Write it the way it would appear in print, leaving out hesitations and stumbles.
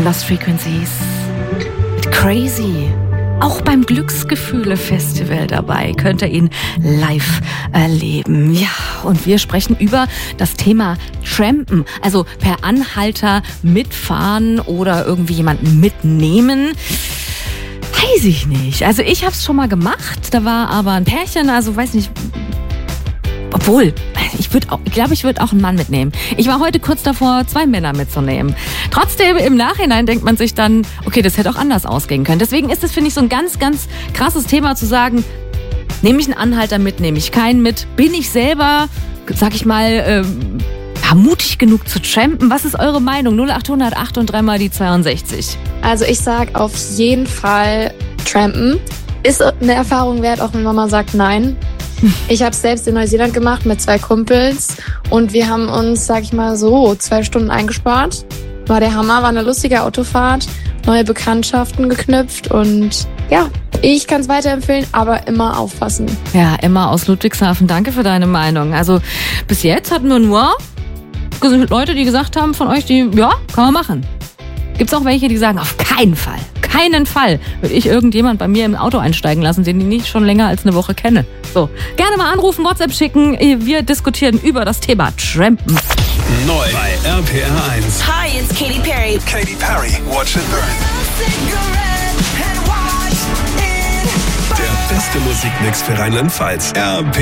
Lost Frequencies mit Crazy. Auch beim Glücksgefühle-Festival dabei könnt ihr ihn live erleben. Ja, und wir sprechen über das Thema Trampen. Also per Anhalter mitfahren oder irgendwie jemanden mitnehmen. Weiß ich nicht. Also ich habe es schon mal gemacht. Da war aber ein Pärchen, also weiß nicht. Obwohl, ich glaube, ich würde auch einen Mann mitnehmen. Ich war heute kurz davor, 2 Männer mitzunehmen. Trotzdem, im Nachhinein denkt man sich dann, okay, das hätte auch anders ausgehen können. Deswegen ist es, finde ich, so ein ganz, ganz krasses Thema zu sagen, nehme ich einen Anhalter mit, nehme ich keinen mit? Bin ich selber, sag ich mal, mutig genug zu trampen? Was ist eure Meinung? 0800 8 und 3 mal die 62. Also ich sag auf jeden Fall trampen. Ist eine Erfahrung wert, auch wenn Mama sagt nein. Ich habe es selbst in Neuseeland gemacht mit 2 Kumpels und wir haben uns, sag ich mal so, 2 Stunden eingespart. War der Hammer, war eine lustige Autofahrt, neue Bekanntschaften geknüpft und ja, ich kann es weiterempfehlen, aber immer aufpassen. Ja, Emma aus Ludwigshafen, danke für deine Meinung. Also bis jetzt hatten wir nur Leute, die gesagt haben von euch, die, ja, kann man machen. Gibt es auch welche, die sagen, auf keinen Fall würde ich irgendjemand bei mir im Auto einsteigen lassen, den ich nicht schon länger als eine Woche kenne. So, gerne mal anrufen, WhatsApp schicken. Wir diskutieren über das Thema Trampen. Neu bei RPR 1. Hi, it's Katy Perry. Katy Perry, Watch It Burn. Der beste Musikmix für Rheinland-Pfalz. RPR